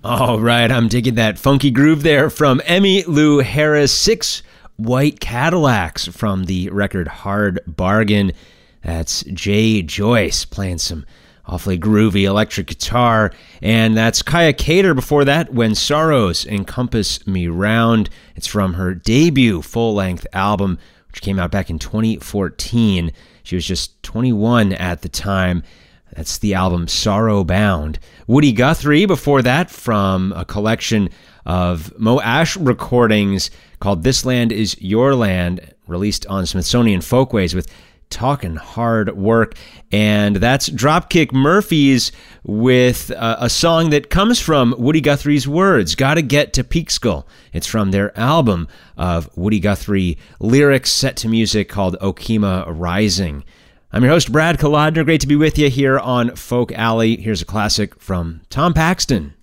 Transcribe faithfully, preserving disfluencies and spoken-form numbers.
All right, I'm digging that funky groove there from Emmylou Harris. Six White Cadillacs from the record Hard Bargain. That's Jay Joyce playing some awfully groovy electric guitar. And that's Kaya Cater before that, When Sorrows Encompass Me Round. It's from her debut full-length album, which came out back in twenty fourteen. She was just twenty-one at the time. That's the album Sorrow Bound. Woody Guthrie before that, from a collection of Mo Ash recordings called This Land Is Your Land, released on Smithsonian Folkways with Talkin' Hard Work. And that's Dropkick Murphys with a, a song that comes from Woody Guthrie's words, Gotta Get to Peekskill. It's from their album of Woody Guthrie lyrics set to music called Okema Rising. I'm your host, Brad Kolodner. Great to be with you here on Folk Alley. Here's a classic from Tom Paxton.